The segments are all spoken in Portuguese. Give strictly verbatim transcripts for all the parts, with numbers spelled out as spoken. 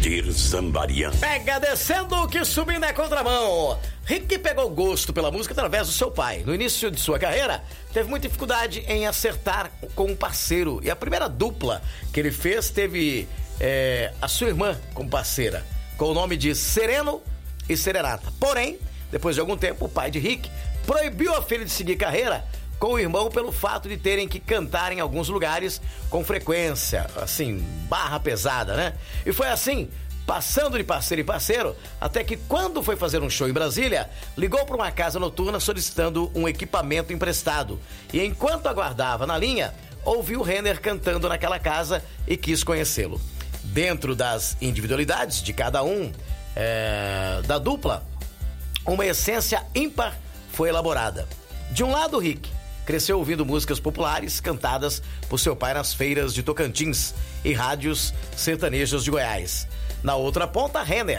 Valdir Zambarian. Pega descendo que subindo é contramão. Rick pegou gosto pela música através do seu pai. No início de sua carreira, teve muita dificuldade em acertar com um parceiro. E a primeira dupla que ele fez teve é, a sua irmã como parceira, com o nome de Sereno e Serenata. Porém, depois de algum tempo, o pai de Rick proibiu a filha de seguir carreira com o irmão pelo fato de terem que cantar em alguns lugares com frequência, assim, barra pesada, né? E foi assim, passando de parceiro em parceiro, até que quando foi fazer um show em Brasília, ligou para uma casa noturna solicitando um equipamento emprestado. E enquanto aguardava na linha, ouviu Renner cantando naquela casa e quis conhecê-lo. Dentro das individualidades de cada um é, da dupla, uma essência ímpar foi elaborada. De um lado, Rick cresceu ouvindo músicas populares cantadas por seu pai nas feiras de Tocantins e rádios sertanejas de Goiás. Na outra ponta, Renner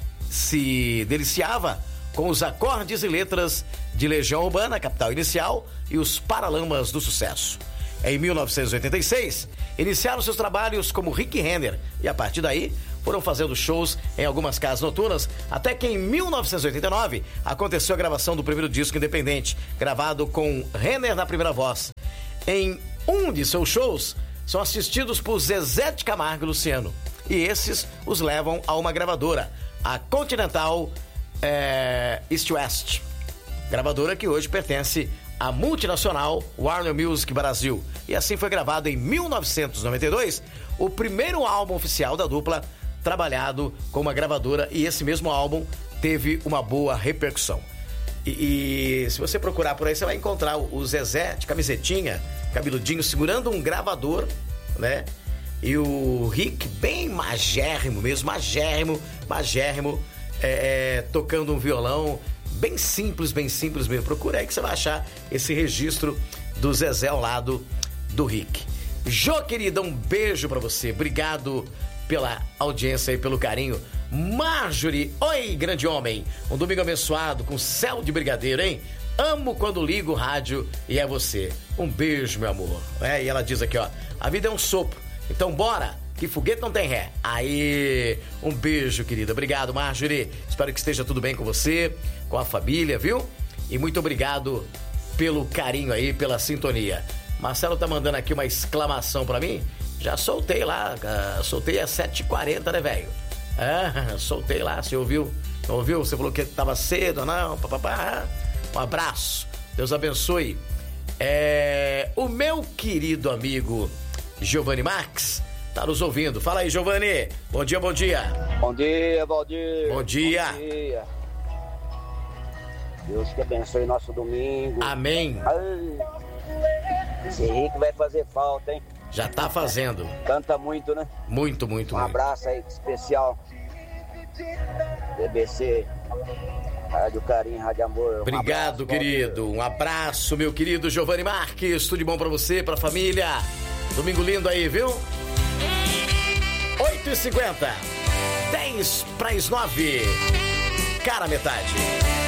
se deliciava com os acordes e letras de Legião Urbana, Capital Inicial e os Paralamas do Sucesso. Em mil novecentos e oitenta e seis, iniciaram seus trabalhos como Rick Renner e, a partir daí, foram fazendo shows em algumas casas noturnas, até que em mil novecentos e oitenta e nove aconteceu a gravação do primeiro disco independente, gravado com Renner na primeira voz. Em um de seus shows, são assistidos por Zezé de Camargo e Luciano, e esses os levam a uma gravadora, a Continental é, East West, gravadora que hoje pertence à multinacional Warner Music Brasil. E assim foi gravado em mil novecentos e noventa e dois o primeiro álbum oficial da dupla, trabalhado com uma gravadora, e esse mesmo álbum teve uma boa repercussão. E, e se você procurar por aí, você vai encontrar o Zezé de camisetinha, cabeludinho, segurando um gravador, né? E o Rick, bem magérrimo mesmo, magérrimo, magérrimo, é, é, tocando um violão, bem simples, bem simples mesmo. Procura aí que você vai achar esse registro do Zezé ao lado do Rick. Jô, querida, um beijo pra você. Obrigado pela audiência e pelo carinho. Marjorie, oi, grande homem. Um domingo abençoado com céu de brigadeiro, hein? Amo quando ligo o rádio e é você. Um beijo, meu amor. É, e ela diz aqui, ó, a vida é um sopro, então bora, que foguete não tem ré. Aí, um beijo, querida. Obrigado, Marjorie. Espero que esteja tudo bem com você, com a família, viu? E muito obrigado pelo carinho aí, pela sintonia. Marcelo tá mandando aqui uma exclamação pra mim. Já soltei lá, uh, soltei às sete e quarenta, né, velho? Ah, soltei lá, você ouviu? Não ouviu? Você falou que tava cedo, não? Papapá. Um abraço, Deus abençoe. É, o meu querido amigo Giovanni Marques tá nos ouvindo. Fala aí, Giovanni. Bom dia, bom dia. Bom dia, Valdir. Bom dia. Bom dia. Deus que abençoe nosso domingo. Amém. Ai, esse Rick vai fazer falta, hein? Já tá fazendo. Canta muito, né? Muito, muito, um muito. abraço aí especial. B B C, Rádio Carinho, Rádio Amor. Um Obrigado, abraço, querido. Um abraço, meu querido Giovanni Marques. Tudo de bom pra você, pra família. Domingo lindo aí, viu? oito e cinquenta. dez para as nove. Cara, metade.